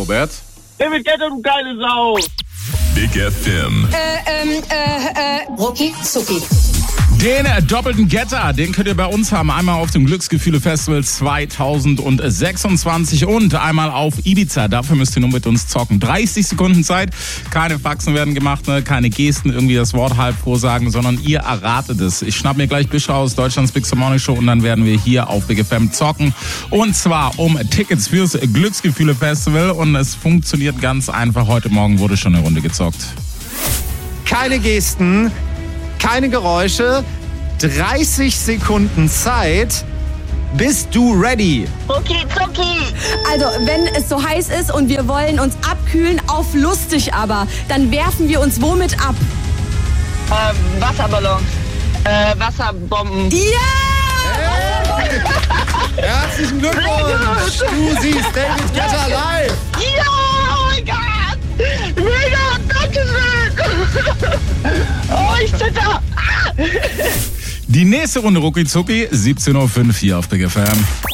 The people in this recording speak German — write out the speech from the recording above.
Robert? David Guetta, du geile Sau. Big FM. Rucki Zucki. Den doppelten Getter, den könnt ihr bei uns haben. Einmal auf dem Glücksgefühle-Festival 2026 und einmal auf Ibiza. Dafür müsst ihr nur mit uns zocken. 30 Sekunden Zeit. Keine Faxen werden gemacht, ne? Keine Gesten, irgendwie das Wort halb vorsagen, sondern ihr erratet es. Ich schnapp mir gleich Bischof aus Deutschlands Big Star Morning Show und dann werden wir hier auf Big FM zocken. Und zwar um Tickets fürs Glücksgefühle-Festival. Und es funktioniert ganz einfach. Heute Morgen wurde schon eine Runde gezockt. Keine Gesten, keine Geräusche, 30 Sekunden Zeit. Bist du ready? Okay, Zucki. Also, wenn es so heiß ist und wir wollen uns abkühlen, auf lustig aber, dann werfen wir uns womit ab? Wasserballons. Wasserbomben. Ja! Herzlichen Glückwunsch! Du siehst David Guetta live! Ja, oh mein Gott. Mega, Dankeschön. Oh, ich zitter. Die nächste Runde Rucki Zucki, 17.05 Uhr hier auf Big FM.